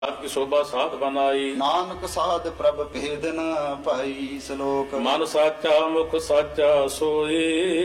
की शोभा साध बनाई। नानक साध प्रभ भेद न पाई। श्लोक मन साचा मुख साचा सोए,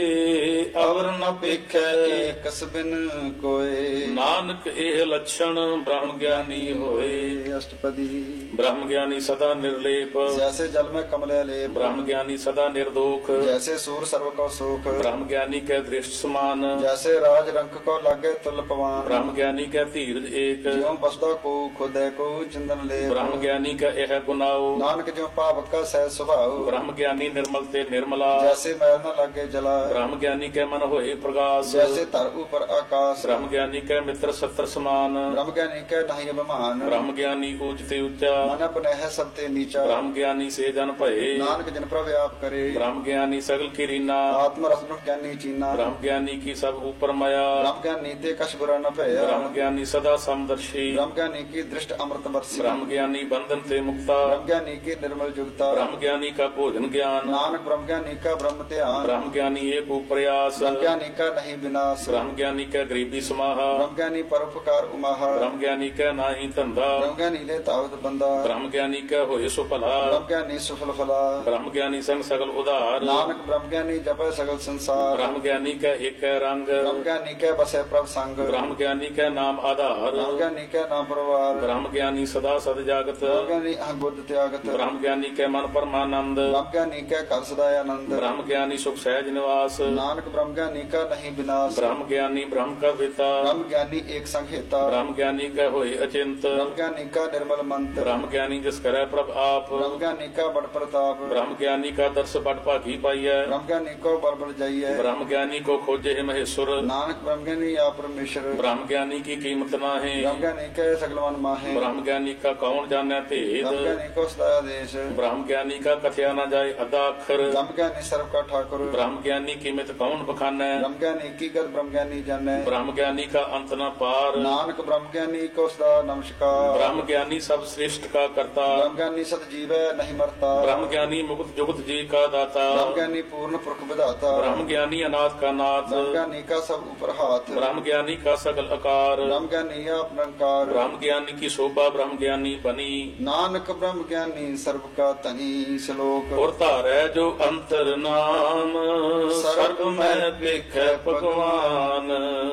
अवर न पेखै एकस बिन कोय। नानक एह लक्षण ब्रह्म ज्ञानी होए। अष्टपदी ब्रह्म ज्ञानी सदा निर्लेप, जैसे जल में कमले लेप। ब्रह्म ज्ञानी सदा निर्दोख, जैसे सूर सर्व को सुख। ब्रह्म ज्ञानी के दृष्ट समान, जैसे राज रंक को लागे तुल पवान। ब्रह्म ज्ञानी के धीरज एक, ज्यों बसदा को खुदै को चिंदन ले। ब्रह्म ज्ञानी का यह गुनाओ, नानक ज्यों पावक का सह स्वभाव। ब्रह्म ज्ञानी निर्मल ते निर्मला, जैसे मैल न लागे जला। ब्रह्म ज्ञानी के मन होए प्रकाश, जैसे तर ऊपर आकाश। ब्रह्म ज्ञानी के मित्र सत्र समान, ब्रह्म ज्ञानी के नहीं अभिमान। ब्रह्म ज्ञानी ऊंच ते ऊंचा, मन अपने है सबते नीचा। ब्रह्म ज्ञानी से जन भये, नानक जिन पर व्याप करे। ब्रह्म ज्ञानी सगल की रीना, आत्म रस ब्रह्म ज्ञानी चीना। ब्रह्म ज्ञानी की सब ऊपर माया, ब्रह्म ज्ञानी ते कछ बुरा न भया। ब्रह्म ज्ञानी सदा समदर्शी, ब्रह्म ज्ञानी की दृष्ट अमृत वर्षी। ब्रह्म ज्ञानी बंधन ते मुक्ता, ब्रह्म ज्ञानी की निर्मल जुगता। ब्रह्म ज्ञानी का भोजन ज्ञान, नानक ब्रह्म ज्ञानी का ब्रह्म ध्यान। ब्रह्म ज्ञानी एक प्रयास, ब्रह्म ज्ञानी का नहीं विनाश। ब्रह्म ज्ञानी का गरीबी समाहा, ब्रह्म ज्ञानी परोपकार उमाहा। ब्रह्म ज्ञानी का नाही धंधा, ब्रह्म ज्ञानी ले तावत बंदा। ब्रह्म ज्ञानी का होए सो भला, ब्रह्म ज्ञानी सुफल फला। ब्रह्म ज्ञानी संग सगल उधार, नानक ब्रह्म ज्ञानी जपे सगल संसार। ब्रह्म ज्ञानी का एक है रंग, ब्रह्म ज्ञानी के बसे प्रभ संग। ब्रह्म ज्ञानी का नाम आधार, ब्रह्म ज्ञानी के नाम परवार। ब्रह्म ज्ञानी सदा सद जागत, ब्रह्म ज्ञानी अहं बुद्ध त्यागत। ब्रह्म ज्ञानी के मन परमानंद, ब्रह्म ज्ञानी के कर सदाय आनंद। ब्रह्म ज्ञानी सुख सहज निवास, नानक ब्रह्म ज्ञानी का नहीं विनाश। ब्रह्म ज्ञानी ब्रह्म का पिता, ब्रह्म ज्ञानी एक संघेता। ब्रह्म ज्ञानी का होए अचिंत, ब्रह्म ज्ञानी का निर्मल मंत्र। ब्रह्म ज्ञानी जिस करे प्रभ आप, ब्रह्म ज्ञानी का बड़ प्रताप। ब्रह्म ज्ञानी का दर्श बड़ भागी पाइय, ब्रह्म ज्ञानी को बड़ बड़ जाइए। ब्रह्म ज्ञानी को खोजे है महेश्वर, नानक ब्रह्म ज्ञानी या परमेश्वर। ब्रह्म ज्ञानी की कीमत ना है, ब्रह्म ज्ञानी के सगलवन माहे। ब्रह्म ज्ञानी का कौन जाने भेद, ब्रह्म ज्ञानी को सदा देश। ब्रह्म ज्ञानी का कथया न जाए अदा अक्षर, ब्रह्म ज्ञानी सर्व का ठाकुर। ब्रह्म ज्ञानी कीमत कौन बखाने, ब्रह्म ज्ञानी की गत ब्रह्म ज्ञानी जाने। ब्रह्म ज्ञानी का अंत न पार, नानक ब्रह्म ज्ञानी को सदा नमस्कार। ब्रह्म ज्ञानी सब श्रेष्ठ का करता, ब्रह्म ज्ञानी सत जीवै नहीं मरता। ब्रह्म ज्ञानी मुक्त जुगत जी का दाता, ब्रह्म ज्ञानी पूर्ण पुरख विधाता। ब्रह्म ज्ञानी अनाथ का नाथ, ब्रह्म ज्ञानी का सब ऊपर हाथ। ब्रह्म ज्ञानी का सकल आकार, ब्रह्म ज्ञानी आप निरंकार। ब्रह्म ज्ञानी की शोभा ब्रह्म ज्ञानी बनी, नानक ब्रह्म ज्ञानी सर्व का तनी। श्लोक और तारै जो अंतर नाम, सर्व में दिखै भगवान।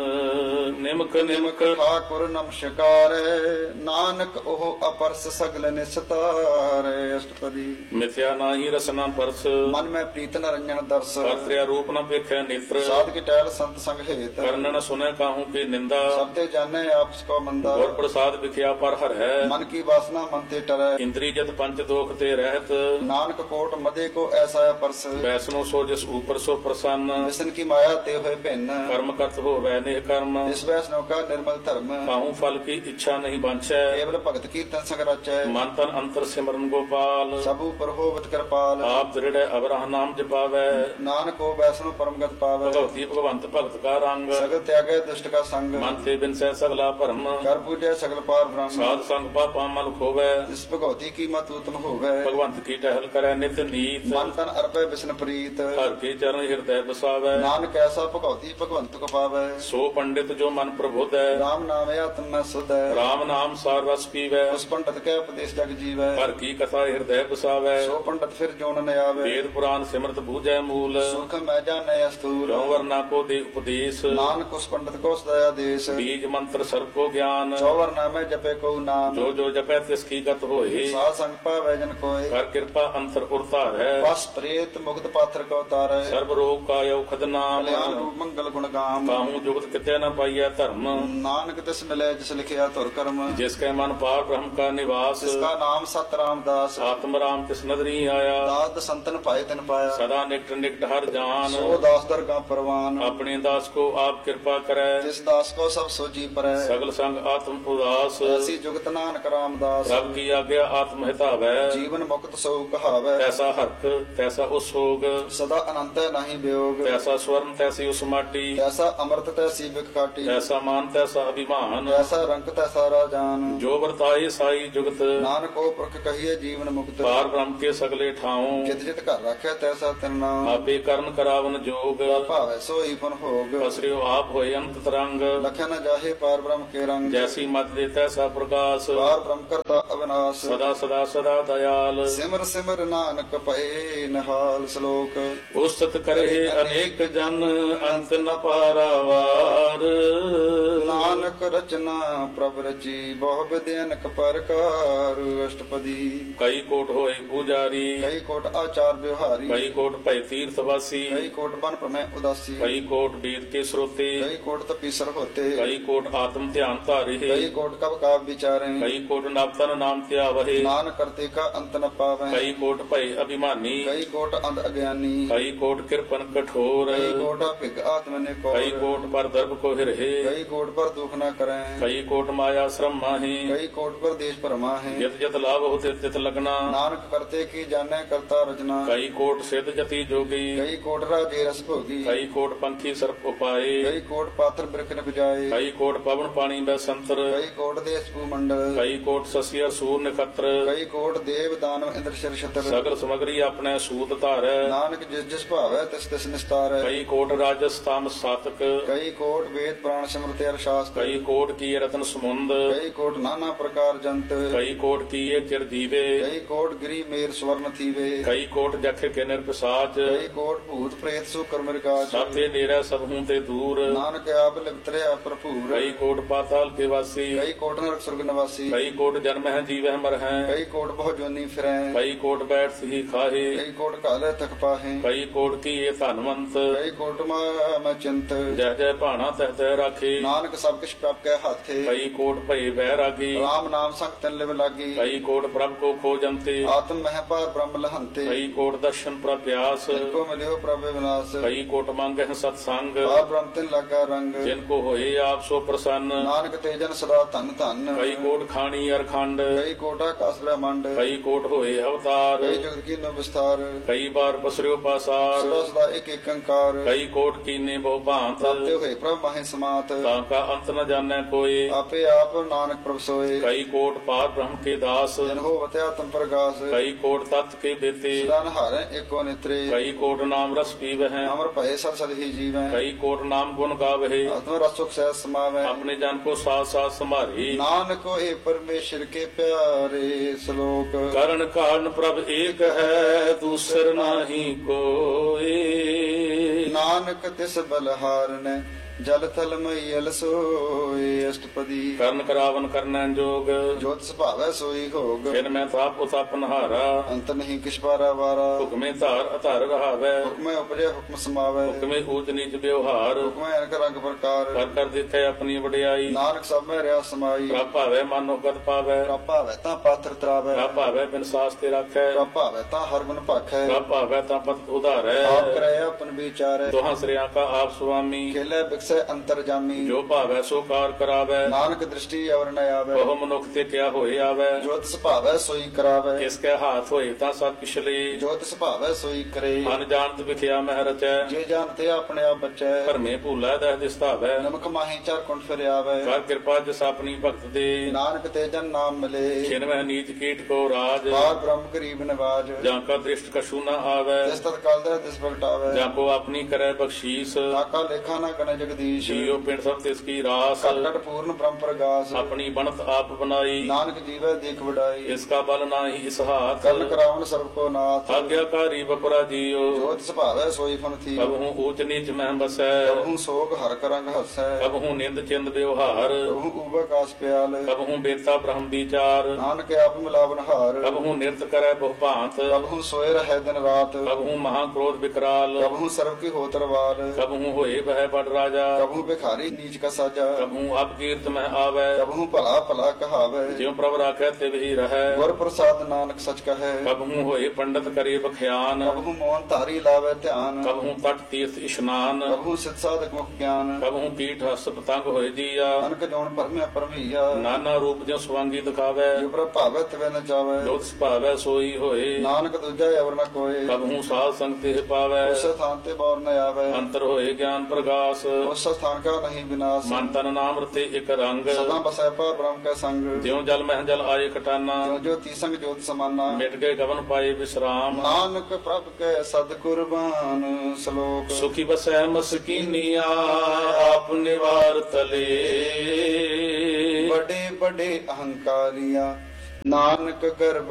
निमक निमक ठाकुर नमस्कार। नानक ओह अपरस सगल निस्तार। अष्टपदी मिथ्या नाही रसना परस, मन में प्रीत न रंजन दर्श। कर्त्या रूप न पेखै नेत्र, साध की टहल संत संग हेत। कर्ण न सुने काहू की निंदा, सबते जाने आपस को मंदा। और प्रसाद विख्या पर हर है, मन की वासना मन ते टरै। इंद्री जत पंच दोख ते रहत, नानक कोट मदे को ऐसा परस। वैष्णो सो जिस ऊपर सो प्रसन्न, विष्णु की माया ते हुए भिन्न। कर्म करत हो वै नेह कर्म, इस वैष्णव का निर्मल धर्म। काहू फल की इच्छा नहीं बांछै, केवल भगत कीर्तन संग रचै। मन तन अंतर सिमरन गोपाल, सब ऊपर होवत कृपाल। आप दृढ़ अवराह नाम जपावै, नानक को वैष्णव परमगत पावै। भगवती भगवंत भगत का रंग, सगल त्यागे दुष्ट का संग। मन से बिन सै सगला भरम, कर पूजे सगल पार ब्रह्म। साध संग पापा मल खोवै, इस भगवती की मत उत्तम होवै। भगवंत की टहल करे नित नीत, मन तन अर्पे विष्णु प्रीत। हर के चरण हृदय बसावै, नानक ऐसा भगवती भगवंत को पावै। सो पंडित जो मन प्रबुद्ध है, राम नाम आत्म में सुध है। राम नाम सार रस पीवै, उस पंडित के उपदेश जग जीवै। हर की कथा हृदय बसावै, सो पंडित फिर जोन न आवे। वेद पुराण सिमरत बूझै मूल, सुख मैं जाने स्थूल। जो वर्णा को दे उपदेश, नानक उस पंडित को सदया देश। बीज मंत्र सर्व को ज्ञान, चौवर नामे जपे को नाम। जो जो जपै तिसकी गत होए, साध संग पावै जन कोय। कर कृपा अंतर उरतार है, बस प्रेत मुक्त पात्र को तारै। सर्व रोग का औखद नाम, कल्याण रूप मंगल गुण गाम। काहू जुगत कितै न पाइय धर्म, नानक तिस मिले जिस लिखिया तुर कर्म। जिसके मन पार ब्रह्म का निवास, जिसका नाम सत रामदास। आत्म राम तिस नदरी आया, दाद संतन पाए तिन पाया। सदा निकट निकट हर जान, सो दास दरगाह परवान। अपने दास को आप कृपा करे, जिस दास को सब सोची परै। सगल संग आत्म उदास, ऐसी जुगत नानक रामदास। रब की आज्ञा आत्म हितावै, जीवन मुक्त सो कहावै। तैसा हर्क तैसा उसोग, सदा अनंत नहीं वियोग। तैसा स्वर्ण तैसी उस माटी, ऐसा अमृत तैसी बिख काटी। ਜੈਸਾ ਮਾਨ ਤੈਸਾ ਅਭਿਮਾਨ ਜੈਸਾ ਰੰਗ ਤੈਸਾ ਰਾਜਾਨ ਜੋ ਵਰਤਾਏ ਸਾਈ ਜੁਗਤ ਨਾਨਕ ਉਹ ਪੁਰਖ ਕਹੀਏ ਜੀਵਨ ਮੁਕਤ ਪਾਰ ਬ੍ਰਹਮ ਕੇ ਸਗਲੇ ਠਾਉ ਜਿਤ ਜਿਤ ਘਰ ਰੱਖਿਆ ਤੈਸਾ ਤਿਨ ਨਾਮ ਆਪੇ ਕਰਨ ਕਰਾਵਨ ਜੋਗ ਭਾਵੈ ਸੋਈ ਫਨ ਭੋਗ ਫਸਰਿਓ ਆਪ ਹੋਏ ਅੰਤ ਤਰੰਗ ਲਖਿਆ ਨ ਜਾਹੇ ਪਾਰ ਬ੍ਰਹਮ ਕੇ ਰੰਗ ਜੈਸੀ ਮਤ ਦੇ ਤੈਸਾ ਪ੍ਰਕਾਸ਼ ਪਾਰ ਬ੍ਰਹਮ ਕਰਤਾ ਅਵਿਨਾਸ਼ ਸਦਾ ਸਦਾ ਸਦਾ ਦਇਆਲ ਸਿਮਰ ਸਿਮਰ ਨਾਨਕ ਪਏ ਨਿਹਾਲ ਸ਼ਲੋਕ ਉਸਤਤ ਕਰੇ ਅਨੇਕ ਜਨ ਅੰਤ ਨ ਪਾਰਾਵਾਰ ਨਾਨਕ ਰਚਨਾ ਪ੍ਰਭ ਰਚੀ ਬਹੁ ਵਿਦਿਆਨਕ ਪ੍ਰਕਾਰ ਅਸ਼ਟਪਦੀ ਕਈ ਕੋਟ ਹੋਏ ਪੂਜਾਰੀ ਕਈ ਕੋਟ ਆਚਾਰ ਵਿਵਹਾਰੀ ਕਈ ਕੋਟ ਭੈ ਤੀਰਥ ਵਾਸੀ ਕਈ ਕੋਟ ਬਨ ਪ੍ਰਮੈ ਉਦਾਸੀ ਕਈ ਕੋਟ ਵੇਦ ਕੇ ਸਰੋਤੇ ਕਈ ਕੋਟ ਤਪੀਸਰ ਹੋਤੇ ਕਈ ਕੋਟ ਆਤਮ ਧਿਆਨ ਧਾਰੇ ਕਈ ਕੋਟ ਕਬ ਕਾਬ ਵਿਚਾਰੇ ਕਈ ਕੋਟ ਨਵਤਨ ਨਾਮ ਧਿਆਵਹਿ ਨਾਨਕ ਕਰਤੇ ਕਾ ਅੰਤ ਨ ਪਾਵੈ ਕਈ ਕੋਟ ਭੈ ਅਭਿਮਾਨੀ ਕਈ ਕੋਟ ਅੰਧ ਅਗਿਆਨੀ ਕਈ ਕੋਟ ਕਿਰਪਨ ਕਠੋਰ ਕਈ ਕੋਟ ਭਿਗ ਆਤਮ ਨੇ ਕੋ ਕਈ ਕੋਟ ਪਰ ਦਰਬ ਕੋ ਹਿਰਹਿ ਕਈ ਕੋਟ ਪਰ ਦੁਖ ਨ ਕਰੈ ਕਈ ਕੋਟ ਮਾਇਆ ਸ਼ਰਮ ਮਾਹੀ ਕਈ ਕੋਟ ਪਰ ਦੇਸ਼ ਭਰਮਾ ਹੈ ਜਿਤ ਜਿਤ ਲਾਭ ਹੋਤੇ ਤਿਤ ਲਗਨਾ ਨਾਨਕ ਕਰਤੇ ਕੀ ਜਾਣੈ ਕਰਤਾ ਰਚਨਾ ਕਈ ਕੋਟ ਸਿੱਧ ਜਤੀ ਜੋਗੀ ਕਈ ਕੋਟ ਰਾਜੇ ਰਸ ਭੋਗੀ ਕਈ ਕੋਟ ਪੰਖੀ ਸਰਪ ਉਪਾਏ ਕਈ ਕੋਟ ਪਾਤਰ ਬਿਰਖ ਨ ਬਜਾਏ ਕਈ ਕੋਟ ਪਵਨ ਪਾਣੀ ਬੈ ਸੰਤਰ ਕਈ ਕੋਟ ਦੇਸ ਭੂ ਮੰਡਲ ਕਈ ਕੋਟ ਸਸੀਰ ਸੂਰ ਨਖਤਰ ਕਈ ਕੋਟ ਦੇਵ ਦਾਨਵ ਇੰਦਰ ਸ਼ਰ ਛਤਰ ਸਗਲ ਸਮਗਰੀ ਆਪਣੇ ਸੂਤ ਧਾਰੈ ਨਾਨਕ ਜਿਸ ਜਿਸ ਭਾਵੈ ਤਿਸ ਤਿਸ ਨਿਸਤਾਰੈ ਕਈ ਕੋਟ ਰਾਜਸ ਤਾਮ ਸਾਤਕ ਕਈ ਕੋਟ ਵੇਦ ਪ੍ਰਾਣ ਸਿਮਰਤ ਅਰ ਸ਼ਾਸਤਰ ਕਈ ਕੋਟ ਕੀ ਰਤਨ ਸਮੁੰਦ ਕਈ ਕੋਟ ਨਾਨਾ ਪ੍ਰਕਾਰ ਜੰਤ ਕਈ ਕੋਟ ਕੀਏ ਚਿਰ ਦੀਵੇ ਕਈ ਕੋਟ ਗਿਰੀ ਮੇਰ ਸਵਰਨ ਥੀਵੇ ਕਈ ਕੋਟ ਜਖ ਕੇ ਨਿਰਪਸਾਚ ਕਈ ਕੋਟ ਭੂਤ ਪ੍ਰੇਤ ਸੋ ਕਰਮ ਰਿਕਾਜ ਸਾਥੇ ਨੇਰਾ ਸਭ ਹੂੰ ਤੇ ਦੂਰ ਨਾਨਕ ਆਪ ਲਿਵਤਰਿਆ ਭਰਪੂਰ ਕਈ ਕੋਟ ਪਾਤਾਲ ਕੇ ਵਾਸੀ ਕਈ ਕੋਟ ਨਰਕ ਸੁਰਗ ਨਿਵਾਸੀ ਕਈ ਕੋਟ ਜਨਮ ਹੈ ਜੀਵਹਿ ਮਰ ਹੈ ਕਈ ਕੋਟ ਬਹੁ ਜੋਨੀ ਫਿਰੈ ਕਈ ਕੋਟ ਬੈਠ ਸਹੀ ਖਾਹੇ ਕਈ ਕੋਟ ਕਾਲੇ ਤਖ ਪਾਹੇ ਕਈ ਕੋਟ ਕੀਏ ਧਨਵੰਤ ਕਈ ਕੋਟ ਮੈਂ ਚਿੰਤ ਜੈ ਜੈ ਭਾਣਾ ਤਹਿ ਤਹਿ ਰਾਖੇ ਨਾਨਕ ਸਭ ਕਿਛ ਪ੍ਰਭ ਕੈ ਹਾਥੇ ਕਈ ਕੋਟ ਭਏ ਬਹਿ ਰਾਗੀ ਰਾਮ ਨਾਮ ਸੰਗ ਤਨ ਲਿਵ ਲਾਗੀ ਕਈ ਕੋਟ ਪ੍ਰਭ ਕੋ ਖੋਜੰਤੇ ਆਤਮ ਮਹਿ ਪਾਰ ਬ੍ਰਹਮ ਲਹੰਤੇ ਕਈ ਕੋਟ ਦਰਸ਼ਨ ਪ੍ਰਭ ਪਿਆਸ ਕੋ ਮਿਲਿਓ ਪ੍ਰਭ ਵਿਨਾਸ਼ ਕਈ ਕੋਟ ਮੰਗਹਿ ਸਤ ਸੰਗ ਪਾਰ ਬ੍ਰਹਮ ਤਿਨ ਲਾਗਾ ਰੰਗ ਜਿਨ ਕੋ ਹੋਏ ਆਪ ਸੋ ਪ੍ਰਸੰਨ ਨਾਨਕ ਤੇਜਨ ਸਦਾ ਧਨ ਧਨ ਕਈ ਕੋਟ ਖਾਣੀ ਅਰਖੰਡ ਕਈ ਕੋਟਾ ਕਾਸ ਬ੍ਰਹਮੰਡ ਕਈ ਕੋਟ ਹੋਏ ਅਵਤਾਰ ਕਈ ਜਗਤ ਕੀ ਨੋ ਵਿਸਥਾਰ ਕਈ ਬਾਰ ਪਸਰਿਓ ਪਾਸਾਰ ਸਦਾ ਸਦਾ ਇੱਕ ਇੱਕ ਅੰਕਾਰ ਕਈ ਕੋਟ ਕੀਨੇ ਬਹੁ ਭਾਂਤ ਸਤਿ ਹੋਏ ਪ੍ਰਭ ਮਾਹੇ ਸਮਾਤ ਤਾਂ ਕਾ ਅੰਤ ਨ ਜਾਣੈ ਕੋਏ ਆਪੇ ਆਪ ਨਾਨਕ ਪ੍ਰਭ ਸੋਏ ਕਈ ਕੋਟ ਪਾਰ ਬ੍ਰਹਮ ਕੇ ਦਾਸ ਜਨ ਹੋ ਵਤਿਆ ਤਮ ਪ੍ਰਗਾਸ ਕਈ ਕੋਟ ਤਤ ਕੇ ਦੇਤੇ ਸਦਾ ਨਹਾਰੈ ਏਕੋ ਨਿਤਰੇ ਕਈ ਕੋਟ ਨਾਮ ਰਸ ਪੀਵਹਿ ਅਮਰ ਭਏ ਸਦ ਸਦ ਹੀ ਜੀਵੈ ਕਈ ਕੋਟ ਨਾਮ ਗੁਣ ਗਾਵਹਿ ਆਤਮ ਰਸੁਖ ਸਹਿ ਸਮਾਵੈ ਆਪਣੇ ਜਨ ਕੋ ਸਾਥ ਸਾਥ ਸੰਭਾਰੀ ਨਾਨਕ ਹੋਏ ਪਰਮੇਸ਼ਰ ਕੇ ਪਿਆਰੇ ਸ਼ਲੋਕ ਕਰਨ ਕਾਰਨ ਪ੍ਰਭ ਏਕ ਹੈ ਦੂਸਰ ਨਾਹੀ ਕੋਏ ਨਾਨਕ ਤਿਸ ਬਲਹਾਰਨੈ ਜਲ ਥਲ ਮਈਲ ਸੋਏ ਅਸ਼ਟਪਦੀ ਕਰਨ ਕਰਾਵਨ ਕਰਨੈ ਜੋਗ ਜੋਤ ਸੁਭਾਵੈ ਸੋਈ ਹੋਗ ਫਿਰ ਮੈਂ ਤਾਪ ਉਤਾਪ ਨਹਾਰਾ ਅੰਤ ਨਹੀਂ ਕਿਛ ਪਾਰਾ ਵਾਰਾ ਹੁਕਮੇ ਧਾਰ ਅਧਾਰ ਰਹਾਵੈ ਹੁਕਮੈ ਉਪਜੈ ਹੁਕਮ ਸਮਾਵੈ ਹੁਕਮੇ ਊਚ ਨੀਚ ਵਿਵਹਾਰ ਹੁਕਮੈ ਅਨਕ ਰੰਗ ਪ੍ਰਕਾਰ ਕਰ ਕਰ ਦਿੱਤੇ ਆਪਣੀ ਵਡਿਆਈ ਨਾਨਕ ਸਭ ਮੈਂ ਰਿਆ ਸਮਾਈ ਪ੍ਰਭ ਭਾਵੈ ਮਨੋ ਗਤ ਪਾਵੈ ਪ੍ਰਭ ਭਾਵੈ ਤਾਂ ਪਾਤਰ ਤਰਾਵੈ ਪ੍ਰਭ ਭਾਵੈ ਬਿਨ ਸਾਸ ਤੇ ਰੱਖੈ ਪ੍ਰਭ ਭਾਵੈ ਤਾਂ ਹਰ ਗੁਣ ਭਾਖੈ ਪ੍ਰਭ ਭਾਵੈ ਤਾਂ ਪਤ ਉਧਾਰੈ ਆਪ ਕਰੈ ਆਪਨ ਵਿਚਾਰੈ ਦੋਹਾਂ ਸ੍ਰਿਆਂ ਕਾ ਆਪ ਸੁਆਮੀ ਖੇਲੇ ਬਿਕਸੈ ਅੰਤਰ ਜਾਮੀ ਜੋ ਭਾਵੈ ਸੋ ਕਾਰ ਕਰਾਵੈ ਨਾਨਕ ਦ੍ਰਿਸ਼ਟੀ ਅਵਰ ਨ ਆਵੈ ਬਹੁ ਮਨੁੱਖ ਤੇ ਕਿਆ ਹੋਏ ਆਵੈ ਜੋਤ ਸੁਭਾਵੈ ਸੋਈ ਕਰਾਵੈ ਕਿਸ ਕੈ ਹਾਥ ਹੋਏ ਤਾਂ ਸਭ ਪਿਛਲੇ ਜੋਤ ਸੁਭਾਵੈ ਸੋਈ ਕਰੇ ਮਨ ਜਾਣਤ ਵਿਖਿਆ ਮਹਿ ਰਚੈ ਜੇ ਜਾਣਤੇ ਆਪਣੇ ਆਪ ਬਚੈ ਭਰਮੇ ਭੂਲਾ ਦਹਿ ਦਿਸਤਾਵੈ ਨਮਕ ਮਾਹੀ ਚਾਰ ਕੁੰਠ ਫਿਰ ਆਵੈ ਕਰ ਕਿਰਪਾ ਜਿਸ ਆਪਣੀ ਭਗਤ ਦੇ ਨਾਨਕ ਤੇ ਜਨ ਨਾਮ ਮਿਲੇ ਛਿਨਵੈ ਨੀਚ ਕੀਟ ਕੋ ਰਾਜ ਬਾਰ ਬ੍ਰਹਮ ਗਰੀਬ ਨਿਵਾਜ ਜਾਂ ਕਾ ਦ੍ਰਿਸ਼ਟ ਕਛੂ ਨ ਆਵੈ ਜਿਸ ਤਤ ਕਾਲ ਦਾ ਦਿਸ ਪ੍ਰਗਟਾਵੈ ਜਾਂ ਕੋ ਆਪਣੀ ਕਰੈ ਬਖਸ਼ੀਸ ਤਾਕਾ ਲੇਖਾ ਨਾ ਗਣ ਜਗਦੀਸ਼ ਜੀਉ ਪਿੰਡ ਸਭ ਤਿਸ ਕੀ ਰਾਸ ਕਟ ਕਟ ਪੂਰਨ ਬ੍ਰਹਮ ਪ੍ਰਗਾਸ ਆਪਣੀ ਬਣਤ ਆਪ ਬਨਾਈ ਨਾਨਕ ਜੀਵੈ ਦੇਖ ਵਡਾਈ ਇਸ ਕਾ ਬਲ ਨਾਹੀ ਇਸ ਹਾਥ ਕਰਨ ਕਰਾਵਨ ਸਰਬ ਕੋ ਨਾਥ ਆਗਿਆਕਾਰੀ ਬਪਰਾ ਜੀਉ ਜੋਤ ਸੁਭਾਵੈ ਸੋਈ ਫਨ ਥੀ ਕਬਹੂ ਊਚ ਨੀਚ ਮਹਿ ਬਸੈ ਕਬਹੂ ਸੋਗ ਹਰ ਕਰੰਗ ਹਸੈ ਕਬਹੂ ਨਿੰਦ ਚਿੰਦ ਵਿਵਹਾਰ ਕਬਹੂ ਉਬੈ ਕਾਸ ਪਿਆਲ ਕਬਹੂ ਬੇਤਾ ਬ੍ਰਹਮ ਵਿਚਾਰ ਨਾਨਕ ਆਪ ਮਿਲਾਵਨ ਹਾਰ ਕਬਹੂ ਨਿਰਤ ਕਰੈ ਬਹੁ ਭਾਂਤ ਕਬਹੂ ਸੋਏ ਰਹਿ ਦਿਨ ਰਾਤ ਕਬਹੂ ਮਹਾ ਕ੍ਰੋਧ ਵਿਕਰਾਲ ਕਬਹੂ ਸਰਬ ਕੀ ਹੋ ਤਰਵਾਲ ਕਬਹੂ ਹੋਏ ਬਹਿ ਬੜ ਰਾਜਾ ਕਬਹੂ ਭਿਖਾਰੀ ਨੀਚ ਕਾ ਸਾਜਾ ਕਬਹੂ ਅਪਕੀਰਤ ਮਹਿ ਆਵੈ ਕਬਹੂ ਭਲਾ ਭਲਾ ਕਹਾਵੈ ਜਿਉ ਪ੍ਰਭ ਰਾਖੈ ਤਿਵ ਹੀ ਰਹੈ ਗੁਰ ਪ੍ਰਸਾਦ ਨਾਨਕ ਸਚ ਕਹੈ ਕਬਹੂ ਹੋਏ ਪੰਡਤ ਕਰੇ ਬਖਿਆਨ ਕਬਹੂ ਮੋਹਨ ਧਾਰੀ ਲਾਵੇ ਧਿਆਨ ਕਬਹੂ ਤਟ ਤੀਰਥ ਇਸ਼ਨਾਨ ਕਬਹੂ ਸਿਧ ਸਾਧਕ ਮੁਖ ਗਿਆਨ ਕਬਹੂ ਪੀਠ ਹਸ ਪਤੰਗ ਹੋਏ ਜੀਆ ਅਨਕ ਜੋਨ ਪਰਮਿਆ ਪਰਮਈਆ ਨਾਨਾ ਰੂਪ ਜਿਉ ਸਵਾਂਗੀ ਦਿਖਾਵੈ ਜੋ ਪ੍ਰਭ ਭਾਵੈ ਤਵੇ ਨ ਜਾਵੈ ਜੋਤ ਸੁਭਾਵੈ ਸੋਈ ਹੋਏ ਨਾਨਕ ਦੂਜਾ ਅਵਰ ਨ ਕੋਏ ਕਬਹੂ ਸਾਧ ਸੰਗ ਤੇ ਪਾਵੈ ਉਸੇ ਥਾਨ ਤੇ ਬੌਰ ਨ ਆਵੈ ਅੰਤਰ ਹੋਏ ਗਿਆਨ ਪ੍ਰਗਾਸ ਉਸ ਸਥਾਨ ਕਾ ਨਹੀਂ ਵਿਨਾਸ਼ ਮਨ ਤਨ ਨਾਮ ਰਤੇ ਇੱਕ ਰੰਗ ਸਦਾ ਬਸੈ ਪਰ ਬ੍ਰਹਮ ਕੈ ਸੰਗ ਜਿਉ ਜਲ ਮਹਿ ਜਲ ਆਏ ਖਟਾਨਾ ਜੋ ਜੋਤੀ ਸੰਗ ਜੋਤ ਸਮਾਨਾ ਮਿਟ ਗਏ ਗਵਨ ਪਾਏ ਵਿਸਰਾਮ ਨਾਨਕ ਪ੍ਰਭ ਕੈ ਸਦ ਕੁਰਬਾਨ ਸ਼ਲੋਕ ਸੁਖੀ ਬਸੈ ਮਸਕੀਨੀਆ ਆਪ ਨਿਵਾਰ ਤਲੇ ਬੜੇ ਬੜੇ ਅਹੰਕਾਰੀਆ ਨਾਨਕ ਗਰਭ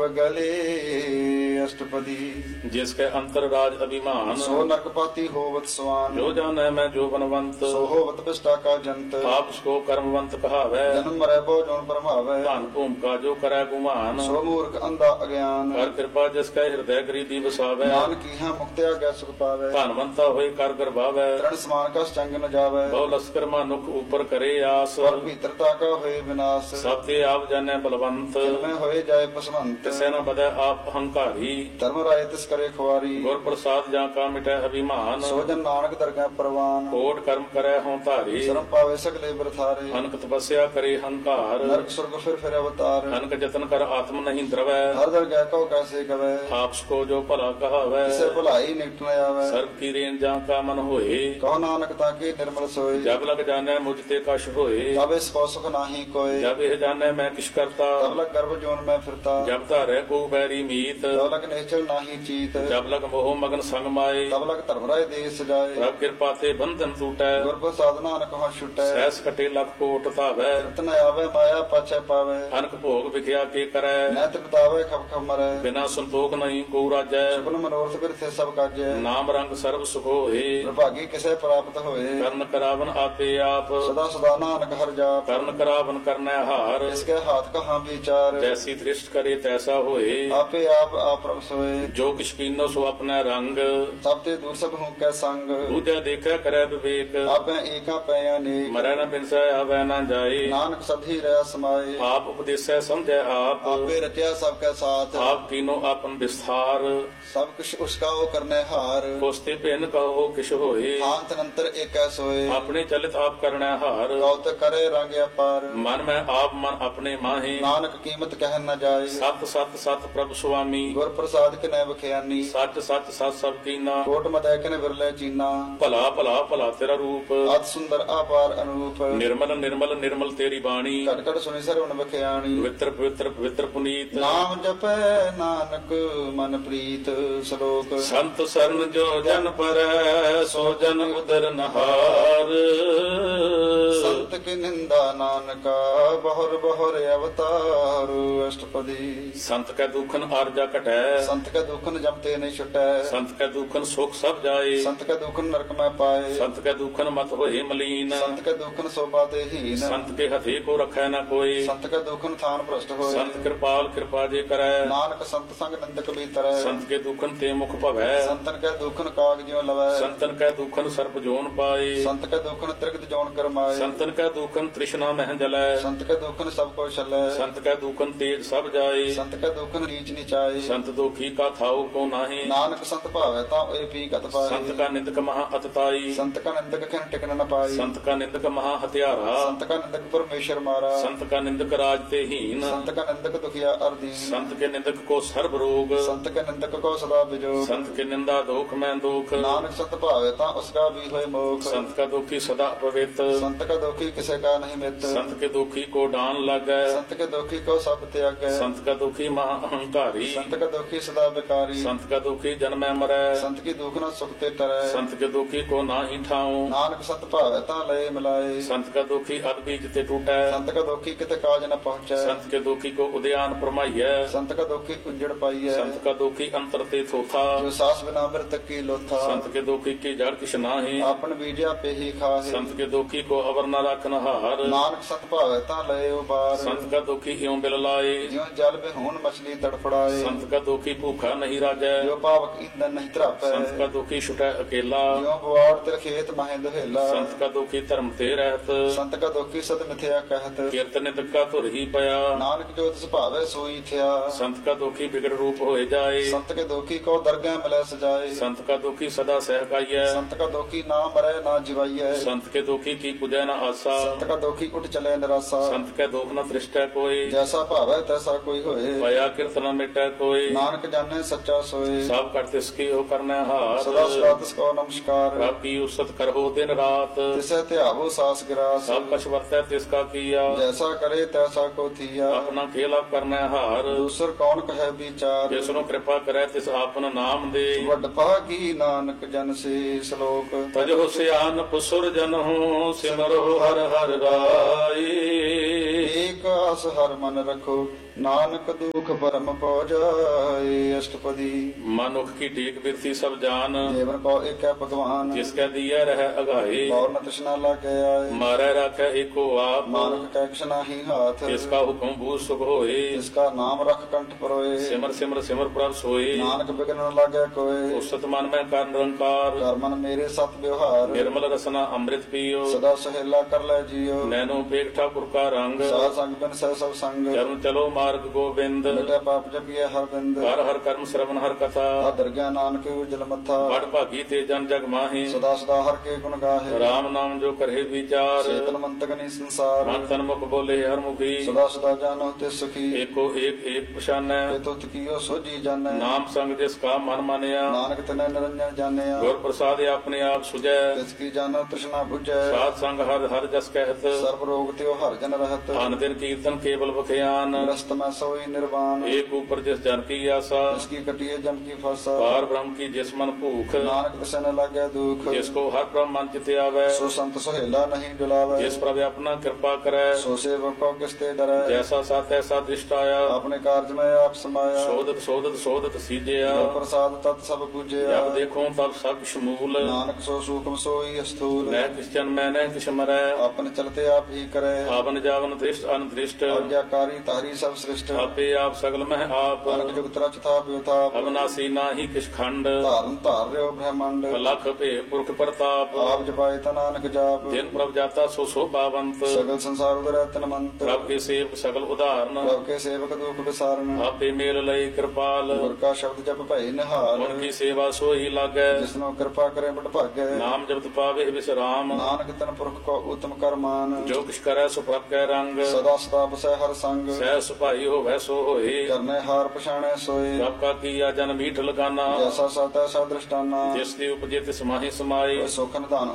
ਗਲੇ ਅਸ਼ਟਪਦੀ ਜਿਸ ਕੇ ਅੰਤਰ ਰਾਜ ਅਭਿਮਾਨ ਸੋ ਨਰਕਪਾਤੀ ਹੋਵਤ ਸਵਾਨ ਜੋ ਜਾਣੈ ਮੈਂ ਜੋ ਬਨਵੰਤ ਸੋ ਹੋਵਤ ਪਿਸ਼ਟਾ ਕਾ ਜੰਤ ਆਪ ਸਕੋ ਕਰਮਵੰਤ ਕਹਾਵੈ ਜਨਮ ਮਰੈ ਬੋ ਜੋਨ ਪਰਮਾਵੈ ਧਨ ਭੂਮਿਕਾ ਜੋ ਕਰੈ ਗੁਮਾਨ ਸੋ ਮੂਰਖ ਅੰਧਾ ਅਗਿਆਨ ਕਰ ਕਿਰਪਾ ਜਿਸ ਕੈ ਹਿਰਦੈ ਗਰੀਦੀ ਵਸਾਵੈ ਨਾਨਕੀਹਾਂ ਮੁਕਤਿਆ ਗੈ ਸੁਖ ਪਾਵੈ ਧਨਵੰਤਾ ਹੋਏ ਕਰ ਗਰਭਾਵੈ ਤ੍ਰਣ ਸਮਾਨ ਕਾ ਚੰਗ ਨ ਜਾਵੈ ਬਹੁ ਲਸਕਰ ਮਾਨੁਖ ਉਪਰ ਕਰੇ ਆਸ ਪਰ ਭੀਤਰਤਾ ਕਾ ਹੋਏ ਵਿਨਾਸ਼ ਸਭ ਤੇ ਆਪ ਜਾਣੈ ਬਲਵੰਤ ਮੈਂ ਹੋਏ ਜਾਏ ਪਸਵੰਤ ਤਿਸੈ ਨ ਬਦੈ ਆਪ ਹੰਕਾਰੀ ਧਰਮ ਰਾਏ ਤਿਸ ਕਰੇ ਖੁਆਰੀ ਗੁਰ ਪ੍ਰਸਾਦ ਜਾਂ ਕਾ ਮਿਟੈ ਅਭਿਮਾਨ ਸੋ ਜਨ ਨਾਨਕ ਦਰਗਹਿ ਪ੍ਰਵਾਨ ਕੋਟ ਕਰਮ ਕਰੈ ਹੋਂ ਧਾਰੀ ਸ਼ਰਮ ਪਾਵੇ ਸਗਲੇ ਬਰਥਾਰੇ ਅਨਕ ਤਪੱਸਿਆ ਕਰੇ ਹੰਕਾਰ ਨਰਕ ਸੁਰਗ ਫਿਰ ਅਵਤਾਰ ਅਨਕ ਜਤਨ ਕਰ ਆਤਮ ਨਹੀਂ ਦਰਵੈ ਹਰ ਦਰਗਹਿ ਕਉ ਕੈਸੇ ਗਵੈ ਆਪ ਸਕੋ ਜੋ ਭਲਾ ਕਹਾਵੈ ਕਿਸੇ ਭੁਲਾਈ ਨਿਕਟ ਨ ਆਵੈ ਸਰਬ ਕੀ ਰੇਨ ਜਾਂ ਕਾ ਮਨ ਹੋਏ ਕਹੋ ਨਾਨਕ ਤਾਂ ਕੀ ਨਿਰਮਲ ਸੋਏ ਜਬ ਲਗ ਜਾਣੈ ਮੁਝ ਤੇ ਕਛ ਹੋਏ ਤਬ ਇਸ ਕੋ ਸੁਖ ਨਾਹੀ ਕੋਏ ਜਬ ਇਹ ਜਾਣੈ ਮੈਂ ਕਿਛ ਕਰਤਾ ਤਬ ਲਗ ਗਰਭ ਜੋਨ ਮੈਂ ਫਿਰਤਾ ਜਬ ਧਾਰੈ ਕੋ ਬੈਰੀ ਮੀਤ ਤਬ ਲਗ ਨਿਹਚਲ ਨਾਹੀ ਚੀਤ ਜਬ ਲਗ ਮੋਹ ਮਗਨ ਸੰਗ ਮਾਏ ਤਬ ਲਗ ਧਰਮ ਰਾਏ ਦੇਸ ਜਾਏ ਪ੍ਰਭ ਕਿਰਪਾ ਤੇ ਬੰਧਨ ਟੂਟੈ ਗੁਰ ਪ੍ਰਸਾਦ ਨਾਨਕ ਹਾਂ ਛੁਟੈ ਸਹਿਸ ਕਟੇ ਲੱਖ ਕੋਟ ਧਾਵੈ ਤਨ ਆਵੇ ਮਾਇਆ ਪਾਛੈ ਪਾਵੇ ਅਨਕ ਭੋਗ ਵਿਖਿਆ ਕੇ ਕਰੈ ਨੈਤ ਬਤਾਵੇ ਖਪ ਖਪ ਮਰੈ ਬਿਨਾ ਸੰਤੋਖ ਨਹੀਂ ਕੋ ਰਾਜੈ ਸੁਪਨ ਮਨੋਰਥ ਬਿਰਥੇ ਸਭ ਕਾਜੈ ਨਾਮ ਰੰਗ ਸਰਬ ਸੁਖ ਹੋਏ ਪ੍ਰਭਾਗੀ ਕਿਸੇ ਪ੍ਰਾਪਤ ਹੋਏ ਕਰਨ ਕਰਾਵਨ ਆਪੇ ਆਪ ਸਦਾ ਸਦਾ ਨਾਨਕ ਹਰ ਜਾਪ ਕਰਨ ਕਰਾਵਨ ਕਰਨੈ ਹਾਰ ਇਸਕੇ ਹਾਥ ਕਹਾਂ ਵਿਚਾਰ ਜੈਸੀ ਦ੍ਰਿਸ਼ਟ ਕਰੇ ਤੈਸਾ ਹੋਏ ਆਪੇ ਆਪ ਪ੍ਰਭ ਸੋਏ ਜੋ ਕਿਛ ਕੀਨੋ ਸੋ ਆਪਣਾ ਰੰਗ ਸਭ ਤੇ ਦੂਰ ਸਭ ਹੂੰ ਕੈ ਸੰਗ ਦੂਜਾ ਦੇਖੈ ਕਰੈ ਵਿਵੇਕ ਆਪੇ ਏਕਾ ਪੈ ਅਨੇਕ ਮਰੈ ਨ ਬਿਨਸੈ ਆਵੈ ਨ ਜਾਏ ਨਾਨਕ ਸਭੀ ਰਹਿ ਸਮਾਏ ਆਪ ਉਪਦੇਸੈ ਸਮਝੈ ਆਪ ਆਪੇ ਰਚਿਆ ਸਭ ਕੈ ਸਾਥ ਆਪ ਕੀਨੋ ਆਪਨ ਵਿਸਥਾਰ ਸਭ ਕੁਛ ਉਸਕਾ ਉਹ ਕਰਨੇ ਹਾਰ ਕੋਸਤੇ ਭਿੰਨ ਕਹੋ ਕਿਛ ਹੋਏ ਹਾਂਤ ਨੰਤਰ ਏਕੈ ਸੋਏ ਆਪਣੇ ਚਲਿਤ ਆਪ ਕਰਨੈ ਹਾਰ ਕਉਤ ਕਰੇ ਰੰਗ ਅਪਾਰ ਮਨ ਮੈਂ ਆਪ ਮਨ ਆਪਣੇ ਮਾਹੇ ਨਾਨਕ ਕੀਮਤ ਕਹਿ ਨ ਜਾਏ ਸਤ ਸਤ ਸਤ ਪ੍ਰਭ ਸੁਆਮੀ ਗੁਰ ਪ੍ਰਸਾਦ ਕਿਨੈ ਬਖਿਆਨੀ ਸੱਚ ਸੱਚ ਸਤ ਸਭ ਕੀਨਾ ਕੋਟ ਮਦੈ ਕਿਨ ਵਿਰਲੇ ਚੀਨਾ ਭਲਾ ਭਲਾ ਭਲਾ ਤੇਰਾ ਰੂਪ ਅਤ ਸੁੰਦਰ ਆਪਾਰ ਅਨੂਪ ਨਿਰਮਲ ਨਿਰਮਲ ਨਿਰਮਲ ਤੇਰੀ ਬਾਣੀ ਘਟ ਘਟ ਸੁਣੀ ਸਰਵਣ ਬਖਿਆਣੀ ਪਵਿੱਤਰ ਪਵਿੱਤਰ ਪਵਿੱਤਰ ਪੁਨੀਤ ਨਾਮ ਜਪੈ ਨਾਨਕ ਮਨ ਪ੍ਰੀਤ ਸ਼ਲੋਕ ਸੰਤ ਸਰਨ ਜੋ ਜਨ ਪਰੈ ਸੋ ਜਨ ਉਦਰ ਨਹਾਰ ਸੰਤ ਕੀ ਨਿੰਦਾ ਨਾਨਕਾ ਬਹੁਰ ਬਹੁਰ ਅਵਤਾਰ ਅਸ਼ਟਪਦੀ ਸੰਤ ਕੈ ਦੁਖਨ ਆਰਜਾ ਘਟੈ ਸੰਤ ਕੈ ਦੁਖਨ ਜਮ ਤੇ ਨਹੀਂ ਛੁਟੈ ਸੰਤ ਕੈ ਦੁਖਨ ਸੁਖ ਸਭ ਜਾਏ ਸੰਤ ਕੈ ਦੁਖਨ ਨਰਕ ਮੈਂ ਪਾਏ ਸੰਤ ਕੈ ਦੁਖਨ ਮਤ ਹੋਏ ਮਲੀਨ ਸੰਤ ਕੈ ਦੁਖਨ ਸੋਭਾ ਤੇ ਹੀਨ ਸੰਤ ਕੇ ਹਥੇ ਕੋ ਰਖੈ ਨਾ ਕੋਈ ਸੰਤ ਕੈ ਦੁਖਨ ਥਾਨ ਭ੍ਰਸ਼ਟ ਹੋਏ ਸੰਤ ਕਿਰਪਾਲ ਕਿਰਪਾ ਜੇ ਕਰੈ ਨਾਨਕ ਸੰਤ ਸੰਗ ਨਿੰਦਕ ਬੀਤਰੈ ਸੰਤ ਕੇ ਦੁਖਨ ਤੇ ਮੁਖ ਭਵੈ ਸੰਤਨ ਕੈ ਦੁਖਨ ਕਾਗ ਜਿਉ ਲਵੈ ਸੰਤਨ ਕੈ ਦੁਖਨ ਸਰਪ ਜੋਨ ਪਾਏ ਸੰਤ ਕੈ ਦੁਖਨ ਤ੍ਰਿਗਤ ਜੋਨ ਕਰਮਾਏ ਸੰਤਨ ਕੈ ਦੁਖਨ ਤ੍ਰਿਸ਼ਨਾ ਮਹਿ ਜਲੈ ਸੰਤ ਕੈ ਦੁਖਨ ਸਭ ਕੋ ਛਲੈ ਸੰਤ ਕੈ ਦੁਖਨ ਤੇਜ ਸਭ ਜਾਏ ਸੰਤ ਕੈ ਦੁਖਨ ਨੀਚ ਨਿਚਾਏ ਸੰਤ ਦੁਖੀ ਕਾ ਥਾਉ ਕੋ ਨਾਹੀ ਨਾਨਕ ਸੰਤ ਭਾਵੈ ਤਾਂ ਏ ਪੀ ਗਤ ਪਾਏ ਸੰਤ ਕਾ ਨਿੰਦਕ ਮਹਾ ਅਤਤਾਈ ਸੰਤ ਕਾ ਨਿੰਦਕ ਖਿਨ ਟਿਕਨ ਨ ਪਾਈ ਸੰਤ ਕਾ ਨਿੰਦਕ ਮਹਾ ਹਤਿਆਰਾ ਸੰਤ ਕਾ ਨਿੰਦਕ ਪਰਮੇਸ਼ਰ ਮਾਰਾ ਸੰਤ ਕਾ ਨਿੰਦਕ ਰਾਜ ਤੇ ਹੀਨ ਸੰਤ ਕਾ ਨਿੰਦਕ ਦੁਖੀਆ ਅਰਦੀਨ ਸੰਤ ਕੇ ਨਿੰਦਕ ਕੋ ਸਰਬ ਰੋਗ ਸੰਤ ਕੈ ਨਿੰਦਕ ਕੋ ਸਦਾ ਬਿਜੋਗ ਸੰਤ ਕੇ ਨਿੰਦਾ ਦੋਖ ਮੈਂ ਦੁਖ ਨਾਨਕ ਸੰਤ ਭਾਵੈ ਤਾਂ ਉਸਕਾ ਵੀ ਹੋਏ ਮੋਖ ਸੰਤ ਕਾ ਦੁਖੀ ਸਦਾ ਪਵਿੱਤ ਸੰਤ ਕਾ ਦੁਖੀ ਕਿਸੇ ਕਾ ਨਹੀਂ ਮਿੱਤ ਸੰਤ ਕੇ ਦੁਖੀ ਕੋ ਡਾਨ ਲਾਗੈ ਸੰਤ ਕੇ ਦੁਖੀ ਕੋ ਸਭ ਤਿਆਗੈ ਸੰਤ ਕਾ ਦੁਖੀ ਮਹਾ ਅਹੰਕਾਰੀ ਸੰਤ ਕਾ ਦੁਖੀ ਸਦਾ ਬਿਕਾਰੀ ਸੰਤ ਕਾ ਦੁਖੀ ਜਨਮੈ ਮਰੈ ਸੰਤ ਕੀ ਦੁਖ ਨਾ ਸੁਖ ਤੇ ਤਰੈ ਸੰਤ ਕੇ ਦੁਖੀ ਕੋ ਨਾਹੀ ਠਾਉ ਨਾਨਕ ਸੰਤ ਭਾਵੈ ਤਾਂ ਲਏ ਮਿਲਾਏ ਸੰਤ ਕਾ ਦੁਖੀ ਅਦਬੀਜ ਤੇ ਟੂਟੈ ਸੰਤ ਕਾ ਦੁਖੀ ਕਿਤੇ ਕਾਜ ਨ ਪਹੁੰਚੈ ਸੰਤ ਕੇ ਦੁਖੀ ਕੋ ਉਦਿਆਨ ਪਰਮਾਈਐ ਸੰਤ ਕਾ ਦੁਖੀ ਕੁੰਜੜ ਪਾਈਐ ਸੰਤ ਕਾ ਦੁਖੀ ਅੰਤਰ ਤੇ ਥੋਥਾ ਜੋ ਸਾਸ ਬਿਨਾ ਮਿਰਤ ਕੀ ਲੋਥਾ ਸੰਤ ਕੇ ਦੁਖੀ ਕੀ ਜੜ ਕਿਛ ਨਾਹੀ ਆਪਨ ਬੀਜਿਆ ਪੇਹੀ ਖਾਹੇ ਸੰਤ ਕੇ ਦੁਖੀ ਕੋ ਅਵਰ ਨ ਰਖਨ ਹਾਰ ਨਾਨਕ ਸੰਤ ਭਾਵੈ ਤਾਂ ਲਏ ਉਬਾਰ ਸੰਤ ਕਾ ਦੁਖੀ ਇਉ ਬਿਲ ਲਾਏ ਜਿਉ ਜਲ ਬਿਹੂਨ ਮਛਲੀ ਤੜਫੜਾਏ ਸੰਤ ਕਾ ਦੁਖੀ ਭੂਖਾ ਨਹੀਂ ਰਾਜੈ ਜੋ ਪਾਵਕ ਇੰਦਨ ਨਹੀਂ ਧਰਾਪੈ ਸੰਤ ਕਾ ਦੁਖੀ ਛੁਟੈ ਅਕੇਲਾ ਜਿਉ ਬਵਾੜ ਤੇ ਖੇਤ ਮਹਿ ਦੁਹੇਲਾ ਸੰਤ ਕਾ ਦੁਖੀ ਧਰਮ ਤੇ ਰਹਿਤ ਸੰਤ ਕਾ ਦੁਖੀ ਸਦ ਮਿਥਿਆ ਕਹਿਤ ਕੀਰਤਨ ਨਿਤਕਾ ਧੁਰ ਹੀ ਪਿਆ ਨਾਨਕ ਜੋ ਤਿਸ ਭਾਵੈ ਸੋਈ ਥਿਆ ਸੰਤ ਕਾ ਦੁਖੀ ਬਿਗੜ ਰੂਪ ਹੋਏ ਜਾਏ ਸੰਤ ਕੇ ਦੁਖੀ ਕੋ ਦਰਗਹਿ ਮਿਲੈ ਸਜਾਏ ਸੰਤ ਕਾ ਦੁਖੀ ਸਦਾ ਸਹਿਕਾਈਐ ਸੰਤ ਕਾ ਦੁਖੀ ਨਾ ਮਰੈ ਨਾ ਜਿਵਾਈਐ ਸੰਤ ਕੇ ਦੁਖੀ ਕੀ ਪੁਜੈ ਨ ਆਸਾ ਸੰਤ ਕਾ ਦੁਖੀ ਉਠ ਚਲੇ ਨਿਰਾਸਾ ਸੰਤ ਕੈ ਦੁਖ ਨ ਤ੍ਰਿਸ਼ਟੈ ਕੋਈ ਜੈਸਾ ਭਾਵੈ ਭਾਵੈ ਤੈਸਾ ਕੋਈ ਹੋਏ। ਭਇਆ ਕਿਰਤ ਨ ਮਿਟੈ ਕੋਈ, ਨਾਨਕ ਜਾਣੈ ਸੱਚਾ ਸੋਏ। ਸਭ ਕਰ ਤਿਸ ਕੀ ਹੋ ਕਰਨਾ ਹਾਰ। ਸਦਾ ਸਦਾ ਤਿਸ ਕੋ ਨਮਸਕਾਰ। ਪ੍ਰਭ ਕੀ ਉਸਤ ਕਰਹੁ ਦਿਨ ਰਾਤ, ਤਿਸੈ ਧਿਆਵੋ ਸਾਸ ਗਿਰਾਸ। ਸਭ ਕਛ ਵਰਤੈ ਤਿਸ ਕਾ ਕੀਆ, ਜੈਸਾ ਕਰੇ ਤੈਸਾ ਕੋ ਥੀਆ। ਆਪਣਾ ਖੇਲਾ ਕਰਨਾ ਹਾਰ। ਦੂਸਰ ਕੌਣ ਕਹੈ ਵਿਚਾਰ। ਜਿਸ ਨੂੰ ਕਿਰਪਾ ਕਰੈ ਤਿਸ ਆਪਨ ਨਾਮ ਦੇ, ਵੱਡ ਭਾਗੀ ਨਾਨਕ ਜਨ ਸੇ ਸ਼ਲੋਕ। ਤਜਹੁ ਸਿਆਨਪ ਸੁਰ ਜਨਹੁ, ਸਿਮਰਹੁ ਹਰਿ ਹਰਿ ਰਾਈ। ਏਕ ਆਸ ਹਰ ਮਨ ਰਖੋ, ਨਾਨਕ ਦੁਖ ਪਰਮ ਪਉ ਜਾਏ। ਅਸ਼ਟਪਦੀ। ਮਨੁਖ ਕੀ ਟੇਕ ਬਿਰਤੀ ਸਭ ਜਾਨ, ਜੀਵਨ ਕੋ ਏਕੈ ਭਗਵਾਨ। ਜਿਸ ਕੈ ਦੀਐ ਰਹਿ ਅਗਾਏ, ਔਰ ਨ ਤ੍ਰਿਸ਼ਨਾ ਲਾਗੈ ਆਏ। ਮਾਰੈ ਰਾਖੈ ਏਕੋ ਆਪ, ਨਾਨਕ ਕੈ ਕਿਛ ਨਾਹੀ ਹਾਥ। ਜਿਸ ਕਾ ਹੁਕਮ ਬੂਝ ਸੁਖ ਹੋਏ। ਜਿਸ ਕਾ ਨਾਮ ਰਖ ਕੰਠ ਪਰੋਏ। ਸਿਮਰ ਸਿਮਰ ਸਿਮਰ ਪ੍ਰਭ ਸੋਏ, ਨਾਨਕ ਬਿਗਨ ਨ ਲਾਗੈ ਕੋਏ। ਉਸਤ ਮਨ ਮੈਂ ਕਰ ਨਿਰੰਕਾਰ, ਕਰ ਮਨ ਮੇਰੇ ਸਤ ਵਿਵਹਾਰ। ਨਿਰਮਲ ਰਸਨਾ ਅੰਮ੍ਰਿਤ ਪੀਓ। ਸਦਾ ਸਹੇਲਾ ਕਰ ਲੈ ਜੀਓ। ਨੈਨੋ ਪੇਖ ਠਾਕੁਰ ਕਾ ਰੰਗ, ਸਾਧ ਸੰਗ ਬਿਨ ਸਹਿ ਸਭ ਸੰਗ। ਚਰਨ ਚਲੋ ਮਾਰਗ ਗੋਬਿੰਦ, ਮਿਟੈ ਪਾਪ ਜਪੀਐ ਹਰ ਬਿੰਦ। ਹਰ ਹਰ ਕਰਮ ਸ਼ਰਵਨ ਹਰ ਕਥਾ, ਆਦਰ ਗਿਆਨ ਨਾਨਕ ਉਜਲ ਮੱਥਾ। ਬੜ ਭਾਗੀ ਤੇ ਜਨ ਜਗ ਮਾਹੀ, ਸਦਾ ਸਦਾ ਹਰ ਕੇ ਗੁਣ ਗਾਹੇ। ਰਾਮ ਨਾਮ ਜੋ ਕਰੇ ਵਿਚਾਰ, ਚੇਤਨ ਮੰਤਕ ਨੀ ਸੰਸਾਰ। ਮਨ ਤਨ ਮੁਖ ਬੋਲੇ ਹਰ ਮੁਖੀ, ਸਦਾ ਸਦਾ ਜਾਨੋ ਤੇ ਸੁਖੀ। ਏਕੋ ਏਕ ਏਕ ਪਛਾਨੈ, ਤੇ ਤੁਤ ਕੀਓ ਸੋਜੀ ਜਾਣੈ। ਨਾਮ ਸੰਗ ਜਿਸ ਕਾ ਮਨ ਮਾਨਿਆ, ਨਾਨਕ ਤਨੈ ਨਿਰੰਜਨ ਜਾਣਿਆ। ਗੁਰ ਪ੍ਰਸਾਦ ਆਪਣੇ ਆਪ ਸੁਝੈ, ਤਿਸ ਕੀ ਜਾਣੋ ਤ੍ਰਿਸ਼ਨਾ ਬੁਝੈ। ਸਾਧ ਸੰਗ ਹਰ ਹਰ ਜਸ ਕਹਿਤ, ਸਰਬ ਰੋਗ ਤਿਉ ਹਰ ਜਨ ਰਹਤ। ਅਨ ਦਿਨ ਕੀਰਤਨ ਕੇਵਲ ਬਖਿਆਨ, ਰਸਤ ਮੈਂ ਸੋਈ ਨਿਰਵਾਨ। ਏਕ ਉਪਰ ਜਿਸ ਜਨ ਕੀ ਆਸਾ, ਤਿਸ ਕੀ ਕਟਿਏ ਜਮ ਕੀ ਫਾਸਾ। ਪਾਰ ਬ੍ਰਹਮ ਕੀ ਜਿਸ ਮਨ ਭੂਖ, ਨਾਨਕ ਤਿਸੈ ਨ ਲਾਗੈ ਦੁਖ। ਜਿਸ ਕੋ ਹਰ ਬ੍ਰਹਮ ਮਨ ਚਿਤ ਆਵੈ, ਸੋ ਸੰਤ ਸੋਹਿਲਾ ਨਹੀਂ ਡੁਲਾਵੈ। ਜਿਸ ਪ੍ਰਭ ਆਪਣਾ ਕਿਰਪਾ ਕਰੈ, ਸੋ ਸੇਵਕ ਕੋ ਕਿਸ ਤੇ ਡਰੈ। ਜੈਸਾ ਸਤ ਤੈਸਾ ਦ੍ਰਿਸ਼ਟ ਆਇਆ, ਆਪਣੇ ਕਾਰਜ ਮੈਂ ਆਪ ਸਮਾਇਆ। ਸੋਦਤ ਸੋਦਤ ਸੋਦਤ ਸੀਜਿਆ, ਗੁਰ ਪ੍ਰਸਾਦ ਤਤ ਸਭ ਬੁਝਿਆ। ਜਬ ਦੇਖੋ ਤਬ ਸਭ ਸ਼ਮੂਲ, ਨਾਨਕ ਸੋ ਸੂਖਮ ਸੋਈ ਅਸਥੂਲ। ਨਹਿ ਕਿਸ ਜਨ ਮੈਂ ਨਹਿ ਕਿਛ ਮਰੈ, ਆਪਨ ਚਲਤੇ ਆਪ ਹੀ ਕਰੈ। ਆਵਨ ਜਾਵਨ ਦ੍ਰਿਸ਼ਟ ਅਨਦ੍ਰਿਸ਼ਟ, ਆਗਿਆਕਾਰੀ ਤਾਰੀ ਸਭ ਸ੍ਰਿਸ਼ਟ। ਆਪੇ ਆਪ ਸਗਲ ਮਹਿ ਆਪ, ਅਨਕ ਜੁਗਤ ਰਚ ਥਾਪ ਵਿਥਾਪ। ਅਵਨਾਸੀ ਨਾਹੀ ਕਿਛ ਖੰਡ, ਧਾਰਨ ਧਾਰ ਰਿਓ ਬ੍ਰਹਮੰਡ। ਲਖ ਭੇ ਪੁਰਖ ਪ੍ਰਤਾਪ, ਆਪ ਜਪਾਏ ਤਾ ਨਾਨਕ ਜਾਪ। ਜਿਨ ਪ੍ਰਭ ਜਾਤਾ ਸੋ ਸੋਭਾਵੰਤ, ਸਗਲ ਸੰਸਾਰ ਉਦਰੈ ਤਨਮੰਤ। ਪ੍ਰਭ ਕੇ ਸੇਵਕ ਸਗਲ ਉਦਾਹਰਨ, ਪ੍ਰਭ ਕੇ ਸੇਵਕ ਦੁਖ ਵਿਸਾਰਨ। ਆਪੇ ਮੇਲ ਲਈ ਕਿਰਪਾਲ, ਗੁਰ ਕਾ ਸ਼ਬਦ ਜਪ ਭਈ ਨਿਹਾਲ। ਗੁਣ ਕੀ ਸੇਵਾ ਸੋਈ ਲਾਗੈ, ਜਿਸਨੋ ਕਿਰਪਾ ਕਰੇ ਬੜ ਭਾਗੈ। ਨਾਮ ਜਪਤ ਪਾਵੇ ਵਿਸਰਾਮ, ਨਾਨਕ ਤਨ ਪੁਰਖ ਕੋ ਉਤਮ ਕਰਮਾਨ। ਜੋ ਕਿਛ ਕਰੈ ਸੋ ਪ੍ਰਭ ਕੈ ਰੰਗ, ਸਦਾ ਸਦਾ ਬਸੈ ਹਰ ਸੰਗ। ਸਹਿ ਸੁਭਾਈ ਹੋਵੈ ਸੋ ਹੋਏ, ਕਰਨੇ ਹਾਰ ਪਛਾਣੈ ਸੋਏ। ਪ੍ਰਭ ਕਾ ਕੀਆ ਜਨ ਮੀਠ ਲਗਾਨਾ, ਜੈਸਾ ਸਤੈ ਸਾ ਦ੍ਰਿਸ਼ਟਾਨਾ। ਜਿਸ ਦੀ ਉਪਜੇ ਤਿਸ ਮਾਹੀ ਸਮਾਏ। ਸੁਖ ਨਿਧਾਨ